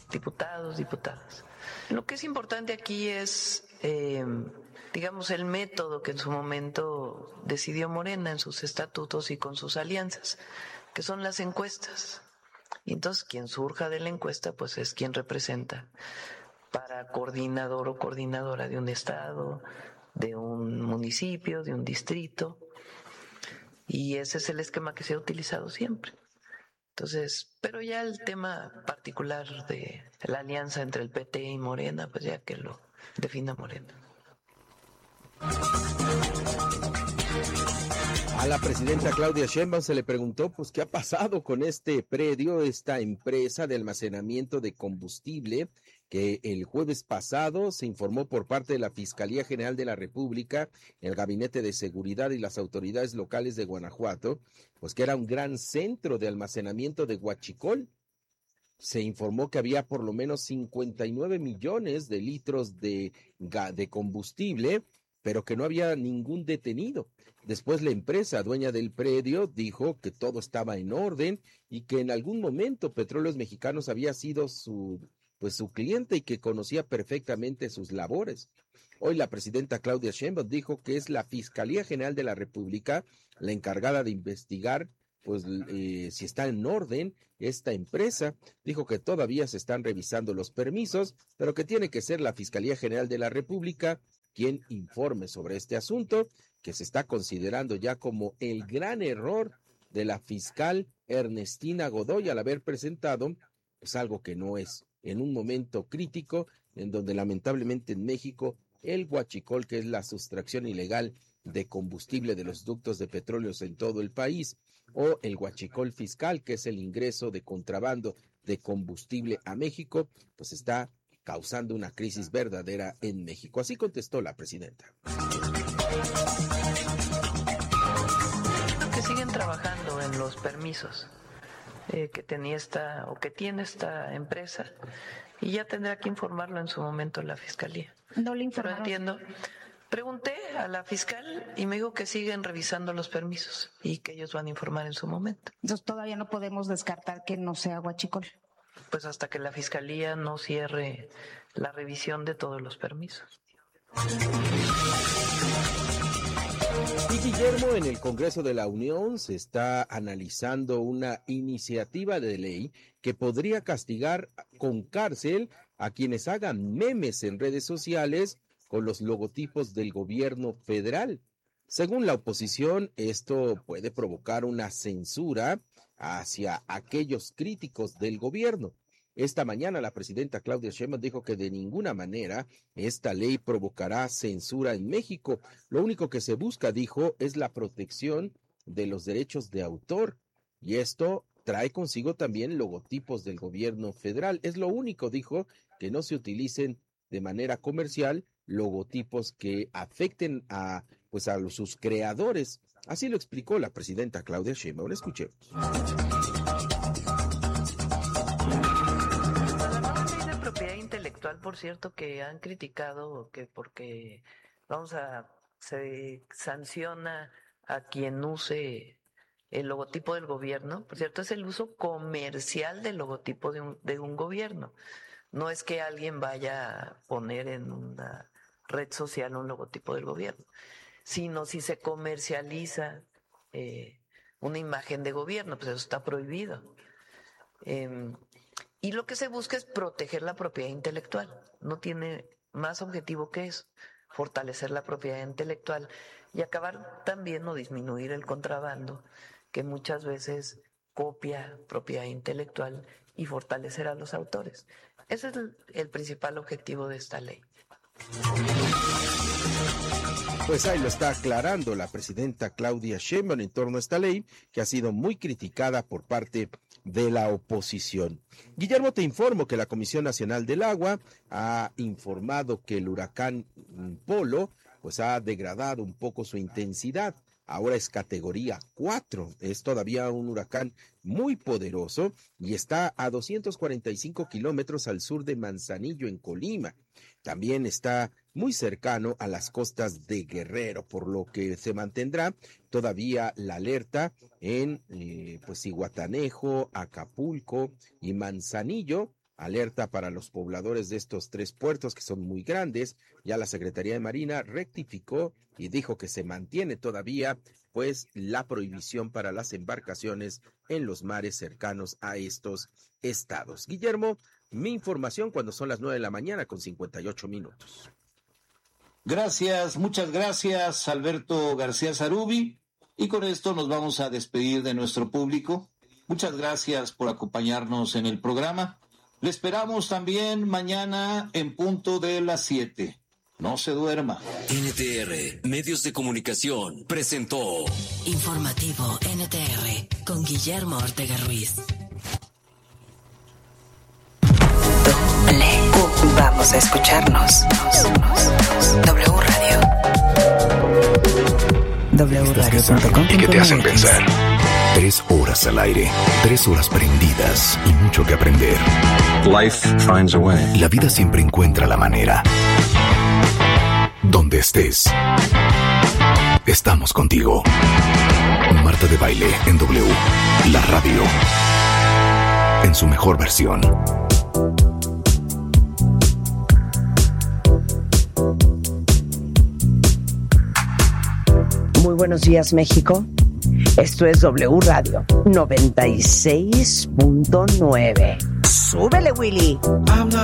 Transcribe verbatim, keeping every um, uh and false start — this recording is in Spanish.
diputados, diputadas. Lo que es importante aquí es, eh, digamos, el método que en su momento decidió Morena en sus estatutos y con sus alianzas, que son las encuestas. Y entonces quien surja de la encuesta pues es quien representa para coordinador o coordinadora de un estado, de un municipio, de un distrito, y ese es el esquema que se ha utilizado siempre. Entonces, pero ya el tema particular de la alianza entre el P T y Morena, pues ya que lo defina Morena. A la presidenta Claudia Sheinbaum se le preguntó, pues, ¿qué ha pasado con este predio, esta empresa de almacenamiento de combustible que el jueves pasado se informó por parte de la Fiscalía General de la República, el Gabinete de Seguridad y las autoridades locales de Guanajuato, pues que era un gran centro de almacenamiento de huachicol? Se informó que había por lo menos cincuenta y nueve millones de litros de, de combustible, pero que no había ningún detenido. Después la empresa dueña del predio dijo que todo estaba en orden y que en algún momento Petróleos Mexicanos había sido su, pues su cliente y que conocía perfectamente sus labores. Hoy la presidenta Claudia Sheinbaum dijo que es la Fiscalía General de la República la encargada de investigar pues eh, si está en orden esta empresa. Dijo que todavía se están revisando los permisos, pero que tiene que ser la Fiscalía General de la República quien informe sobre este asunto, que se está considerando ya como el gran error de la fiscal Ernestina Godoy al haber presentado pues algo que no es, en un momento crítico en donde lamentablemente en México el huachicol, que es la sustracción ilegal de combustible de los ductos de petróleos en todo el país, o el huachicol fiscal, que es el ingreso de contrabando de combustible a México, pues está causando una crisis verdadera en México. Así contestó la presidenta. Que siguen trabajando en los permisos eh, que tenía esta o que tiene esta empresa y ya tendrá que informarlo en su momento la fiscalía. No le informaron. Pero entiendo. Pregunté a la fiscal y me dijo que siguen revisando los permisos y que ellos van a informar en su momento. Entonces todavía no podemos descartar que no sea huachicol. Pues hasta que la fiscalía no cierre la revisión de todos los permisos. Y Guillermo, en el Congreso de la Unión se está analizando una iniciativa de ley que podría castigar con cárcel a quienes hagan memes en redes sociales con los logotipos del gobierno federal. Según la oposición, esto puede provocar una censura hacia aquellos críticos del gobierno. Esta mañana la presidenta Claudia Sheinbaum dijo que de ninguna manera esta ley provocará censura en México. Lo único que se busca, dijo, es la protección de los derechos de autor. Y esto trae consigo también logotipos del gobierno federal. Es lo único, dijo, que no se utilicen de manera comercial logotipos que afecten a, pues a los, sus creadores. Así lo explicó la presidenta Claudia Sheinbaum. Escuchemos. Propiedad intelectual, por cierto, que han criticado que porque vamos a se sanciona a quien use el logotipo del gobierno. Por cierto, es el uso comercial del logotipo de un, de un gobierno. No es que alguien vaya a poner en una red social un logotipo del gobierno, sino si se comercializa eh, una imagen de gobierno, pues eso está prohibido. Eh, Y lo que se busca es proteger la propiedad intelectual. No tiene más objetivo que eso, fortalecer la propiedad intelectual y acabar también o disminuir el contrabando, que muchas veces copia propiedad intelectual y fortalecer a los autores. Ese es el, el principal objetivo de esta ley. Pues ahí lo está aclarando la presidenta Claudia Sheinbaum en torno a esta ley, que ha sido muy criticada por parte de la oposición. Guillermo, te informo que la Comisión Nacional del Agua ha informado que el huracán Polo pues ha degradado un poco su intensidad. Ahora es categoría cuatro, es todavía un huracán muy poderoso y está a doscientos cuarenta y cinco kilómetros al sur de Manzanillo, en Colima. También está muy cercano a las costas de Guerrero, por lo que se mantendrá todavía la alerta en eh, pues Zihuatanejo, Acapulco y Manzanillo, alerta para los pobladores de estos tres puertos que son muy grandes. Ya la Secretaría de Marina rectificó y dijo que se mantiene todavía pues la prohibición para las embarcaciones en los mares cercanos a estos estados. Guillermo, mi información cuando son las nueve de la mañana con cincuenta y ocho minutos. Gracias, muchas gracias, Alberto García Zarubi. Y con esto nos vamos a despedir de nuestro público. Muchas gracias por acompañarnos en el programa. Le esperamos también mañana en punto de las siete. No se duerma. N T R, Medios de Comunicación, presentó Informativo N T R con Guillermo Ortega Ruiz. Doble. Vamos a escucharnos. W Radio. w radio punto com. ¿Y qué te hacen pensar? Tres horas al aire, tres horas prendidas y mucho que aprender. Life finds a way. La vida siempre encuentra la manera. Donde estés, estamos contigo. Marta de Baile en W, la radio, en su mejor versión. Muy buenos días, México. Esto es W Radio noventa y seis punto nueve. ¡Súbele, Willy!